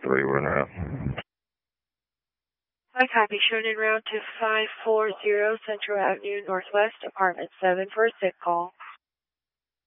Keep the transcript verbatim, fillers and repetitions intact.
three, we're now. I copy. Shown en route to five four zero Central Avenue Northwest, apartment seven for a sick call.